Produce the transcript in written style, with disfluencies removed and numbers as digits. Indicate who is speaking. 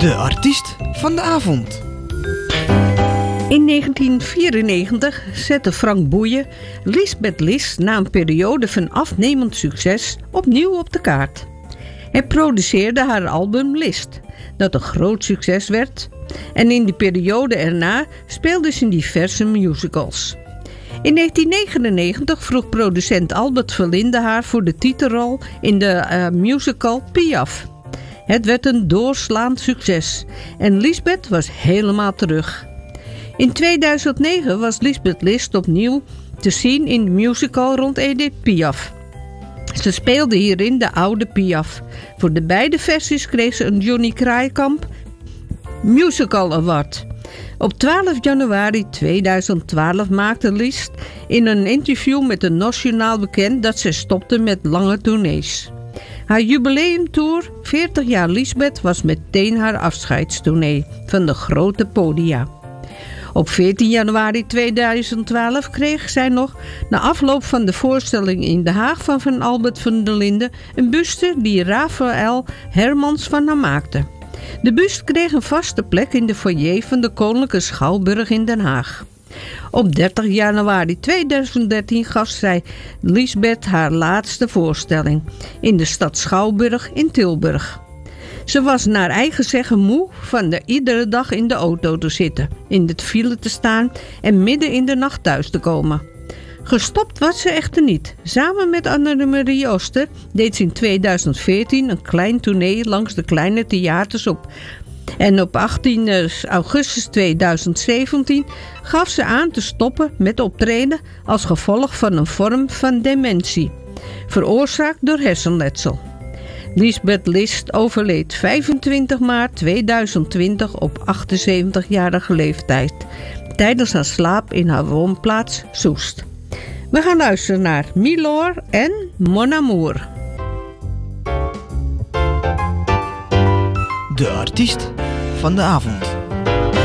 Speaker 1: De artiest van de avond.
Speaker 2: In 1994 zette Frank Boeien Liesbeth List na een periode van afnemend succes opnieuw op de kaart. Hij produceerde haar album List, dat een groot succes werd, en in die periode erna speelde ze in diverse musicals. In 1999 vroeg producent Albert Verlinde haar voor de titelrol in de musical Piaf. Het werd een doorslaand succes en Liesbeth was helemaal terug. In 2009 was Liesbeth List opnieuw te zien in de musical rond Edith Piaf. Ze speelde hierin de oude Piaf. Voor de beide versies kreeg ze een Johnny Kraaikamp Musical Award. Op 12 januari 2012 maakte List in een interview met een nationaal bekend dat ze stopte met lange tournees. Haar jubileumtour, 40 jaar Liesbeth, was meteen haar afscheidstournee van de grote podia. Op 14 januari 2012 kreeg zij nog, na afloop van de voorstelling in Den Haag van Albert van der Linden, een buste die Rafael Hermans van haar maakte. De buste kreeg een vaste plek in de foyer van de Koninklijke Schouwburg in Den Haag. Op 30 januari 2013 gaf zij Liesbeth haar laatste voorstelling in de stad Schouwburg in Tilburg. Ze was naar eigen zeggen moe van iedere dag in de auto te zitten, in de file te staan en midden in de nacht thuis te komen. Gestopt was ze echter niet. Samen met Annemarie Oster deed ze in 2014 een klein tournee langs de kleine theaters op. En op 18 augustus 2017 gaf ze aan te stoppen met optreden als gevolg van een vorm van dementie, veroorzaakt door hersenletsel. Liesbeth List overleed 25 maart 2020 op 78-jarige leeftijd, tijdens haar slaap in haar woonplaats Soest. We gaan luisteren naar Milor en Mon Amour.
Speaker 1: De artiest van de avond.